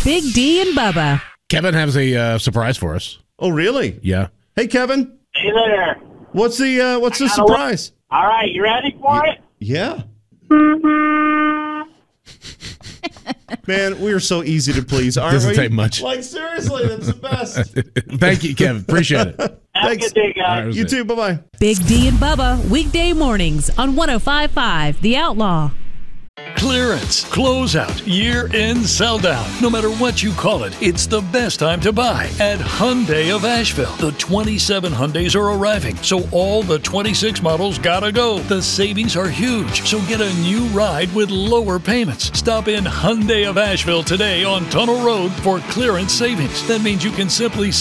Big D and Bubba. Kevin has a surprise for us. Oh, really? Yeah. Hey, Kevin. Hey there. What's the surprise? All right, you ready for it? Yeah. Man, we are so easy to please, aren't we? Doesn't take much. Like, seriously, that's the best. Thank you, Kevin. Appreciate it. Have a good day, guys. All right, You too. Bye-bye. Big D and Bubba, weekday mornings on 105.5 The Outlaw. Clearance, closeout, year-end sell-down. No matter what you call it, it's the best time to buy at Hyundai of Asheville. The 27 Hyundais are arriving, so all the 26 models gotta go. The savings are huge, so get a new ride with lower payments. Stop in Hyundai of Asheville today on Tunnel Road for clearance savings. That means you can simply